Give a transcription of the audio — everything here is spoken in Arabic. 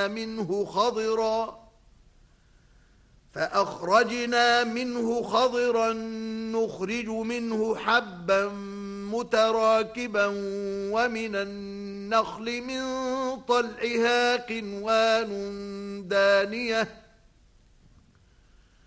منه خضرا نخرج منه حبا متراكبا ومن النخل من طلعها قنوان دانية